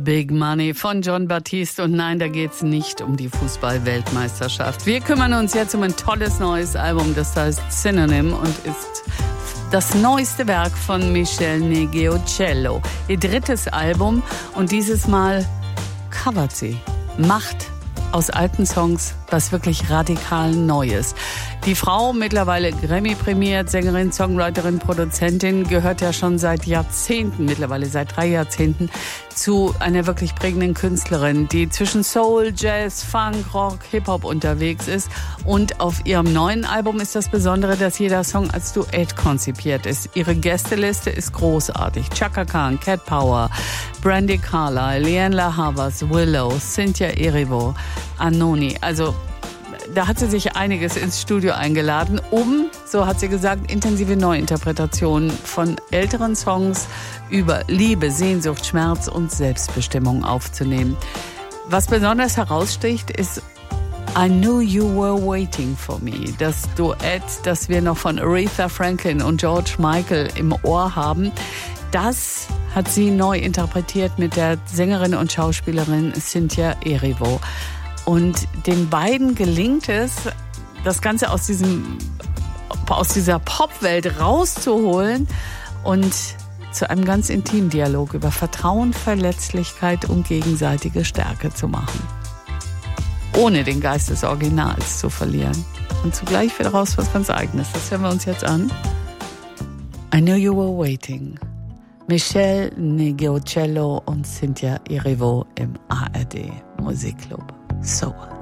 Big Money von Jon Batiste. Und nein, da geht's nicht um die Fußball-Weltmeisterschaft. Wir kümmern uns jetzt um ein tolles neues Album, das heißt Synonym und ist das neueste Werk von Michele Ndegeocello. Ihr drittes Album und dieses Mal covert sie, macht aus alten Songs was wirklich radikal Neues. Die Frau, mittlerweile Grammy-prämiert, Sängerin, Songwriterin, Produzentin, gehört ja schon seit Jahrzehnten, mittlerweile seit 3 Jahrzehnten, zu einer wirklich prägenden Künstlerin, die zwischen Soul, Jazz, Funk, Rock, Hip-Hop unterwegs ist. Und auf ihrem neuen Album ist das Besondere, dass jeder Song als Duett konzipiert ist. Ihre Gästeliste ist großartig. Chaka Khan, Cat Power, Brandi Carlile, Lianne La Havas, Willow, Cynthia Erivo, Anoni. Also da hat sie sich einiges ins Studio eingeladen, um, so hat sie gesagt, intensive Neuinterpretationen von älteren Songs über Liebe, Sehnsucht, Schmerz und Selbstbestimmung aufzunehmen. Was besonders heraussticht, ist I Knew You Were Waiting For Me, das Duett, das wir noch von Aretha Franklin und George Michael im Ohr haben. Das hat sie neu interpretiert mit der Sängerin und Schauspielerin Cynthia Erivo. Und den beiden gelingt es, das Ganze aus dieser Popwelt rauszuholen und zu einem ganz intimen Dialog über Vertrauen, Verletzlichkeit und gegenseitige Stärke zu machen. Ohne den Geist des Originals zu verlieren. Und zugleich wird daraus was ganz Eigenes. Das hören wir uns jetzt an. I Knew You Were Waiting. Michele Ndegeocello und Cynthia Erivo im ARD Musikclub. Soul.